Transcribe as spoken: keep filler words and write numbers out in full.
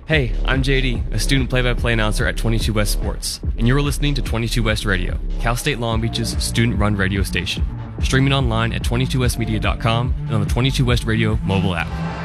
Hey, I'm J D, a student play-by-play announcer at twenty-two West Sports, and you're listening to twenty-two West Radio, Cal State Long Beach's student-run radio station. Streaming online at twenty-two west media dot com and on the twenty-two West Radio mobile app.